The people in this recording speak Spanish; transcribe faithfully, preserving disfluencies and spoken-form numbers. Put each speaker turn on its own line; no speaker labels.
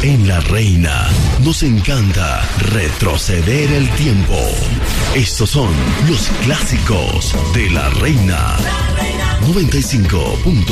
En La Reina nos encanta retroceder el tiempo. Estos son los clásicos de La Reina. noventa y cinco punto